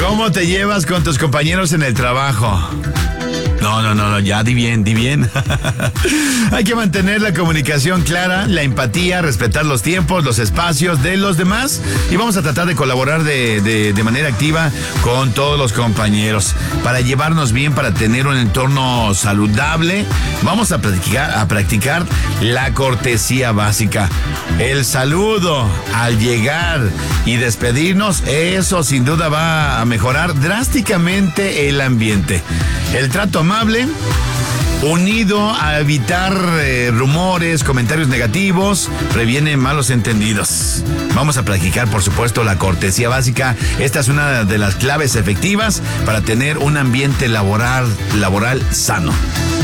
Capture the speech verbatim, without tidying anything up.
¿Cómo te llevas con tus compañeros en el trabajo? No, no, no, no, ya di bien, di bien. Hay que mantener la comunicación clara, la empatía, respetar los tiempos, los espacios de los demás y vamos a tratar de colaborar de, de, de manera activa con todos los compañeros para llevarnos bien, para tener un entorno saludable. Vamos a practicar, a practicar la cortesía básica. El saludo al llegar y despedirnos, eso sin duda va a mejorar drásticamente el ambiente. El trato amable, unido a evitar eh, rumores, comentarios negativos, previene malos entendidos. Vamos a practicar, por supuesto, la cortesía básica. Esta es una de las claves efectivas para tener un ambiente laboral, laboral sano.